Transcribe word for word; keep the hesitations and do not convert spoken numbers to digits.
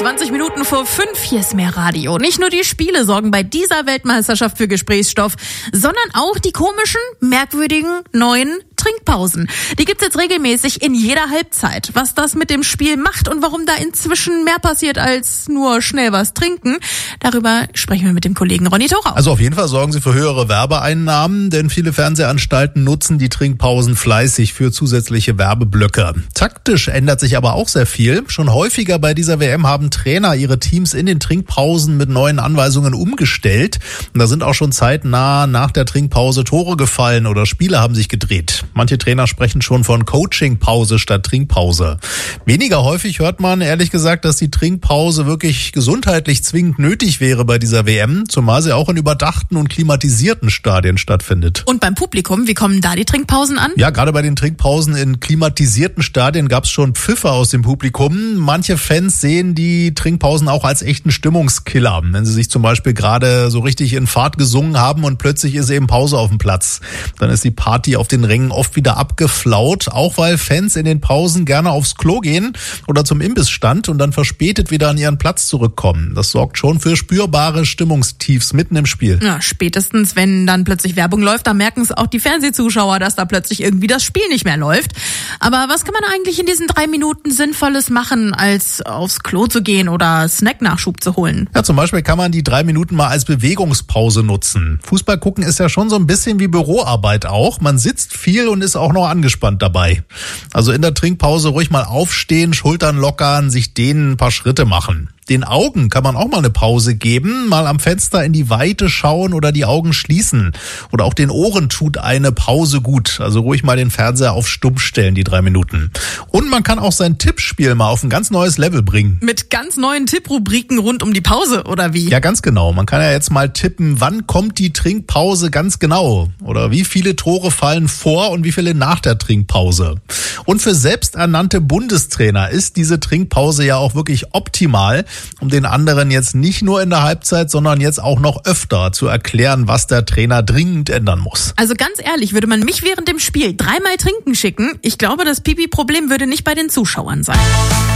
zwanzig Minuten vor fünf, hier ist mehr Radio. Nicht nur die Spiele sorgen bei dieser Weltmeisterschaft für Gesprächsstoff, sondern auch die komischen, merkwürdigen, neuen Trinkpausen. Die gibt's jetzt regelmäßig in jeder Halbzeit. Was das mit dem Spiel macht und warum da inzwischen mehr passiert als nur schnell was trinken, darüber sprechen wir mit dem Kollegen Ronny Thorau. Also auf jeden Fall sorgen sie für höhere Werbeeinnahmen, denn viele Fernsehanstalten nutzen die Trinkpausen fleißig für zusätzliche Werbeblöcke. Taktisch ändert sich aber auch sehr viel. Schon häufiger bei dieser W M haben Trainer ihre Teams in den Trinkpausen mit neuen Anweisungen umgestellt. Und da sind auch schon zeitnah nach der Trinkpause Tore gefallen oder Spiele haben sich gedreht. Manche Trainer sprechen schon von Coachingpause statt Trinkpause. Weniger häufig hört man, ehrlich gesagt, dass die Trinkpause wirklich gesundheitlich zwingend nötig wäre bei dieser W M, zumal sie auch in überdachten und klimatisierten Stadien stattfindet. Und beim Publikum, wie kommen da die Trinkpausen an? Ja, gerade bei den Trinkpausen in klimatisierten Stadien gab es schon Pfiffe aus dem Publikum. Manche Fans sehen die Trinkpausen auch als echten Stimmungskiller, wenn sie sich zum Beispiel gerade so richtig in Fahrt gesungen haben und plötzlich ist eben Pause auf dem Platz. Dann ist die Party auf den Rängen oft wieder abgeflaut, auch weil Fans in den Pausen gerne aufs Klo gehen oder zum Imbissstand und dann verspätet wieder an ihren Platz zurückkommen. Das sorgt schon für spürbare Stimmungstiefs mitten im Spiel. Ja, spätestens, wenn dann plötzlich Werbung läuft, dann merken es auch die Fernsehzuschauer, dass da plötzlich irgendwie das Spiel nicht mehr läuft. Aber was kann man eigentlich in diesen drei Minuten Sinnvolles machen, als aufs Klo zu gehen oder Snacknachschub zu holen? Ja, zum Beispiel kann man die drei Minuten mal als Bewegungspause nutzen. Fußball gucken ist ja schon so ein bisschen wie Büroarbeit auch. Man sitzt viel und ist auch noch angespannt dabei. Also in der Trinkpause ruhig mal aufstehen, Schultern lockern, sich dehnen, ein paar Schritte machen. Den Augen kann man auch mal eine Pause geben, mal am Fenster in die Weite schauen oder die Augen schließen. Oder auch den Ohren tut eine Pause gut. Also ruhig mal den Fernseher auf Stumm stellen, die drei Minuten. Und man kann auch sein Tippspiel mal auf ein ganz neues Level bringen. Mit ganz neuen Tipprubriken rund um die Pause, oder wie? Ja, ganz genau. Man kann ja jetzt mal tippen, wann kommt die Trinkpause ganz genau? Oder wie viele Tore fallen vor und wie viele nach der Trinkpause? Und für selbsternannte Bundestrainer ist diese Trinkpause ja auch wirklich optimal, um den anderen jetzt nicht nur in der Halbzeit, sondern jetzt auch noch öfter zu erklären, was der Trainer dringend ändern muss. Also ganz ehrlich, würde man mich während dem Spiel dreimal trinken schicken, ich glaube, das Pipi-Problem würde nicht bei den Zuschauern sein.